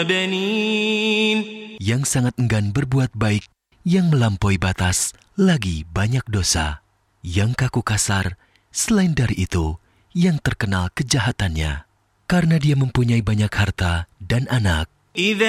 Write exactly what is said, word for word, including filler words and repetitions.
بنين yang sangat enggan berbuat baik, yang melampaui batas, lagi banyak dosa, yang kaku kasar, selain dari itu, yang terkenal kejahatannya, karena dia mempunyai banyak harta dan anak. إذا